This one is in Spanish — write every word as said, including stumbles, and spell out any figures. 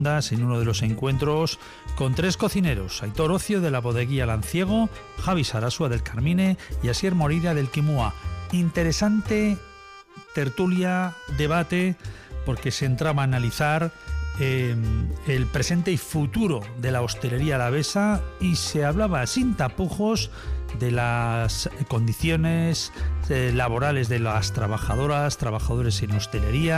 en uno de los encuentros con tres cocineros: Aitor Ocio de la bodeguilla Lanciego, Javi Sarasua del Carmine y Asier Moreira del Quimua. Interesante tertulia, debate, porque se entraba a analizar eh, el presente y futuro de la hostelería alavesa y se hablaba sin tapujos de las condiciones eh, laborales de las trabajadoras, trabajadores en hostelería.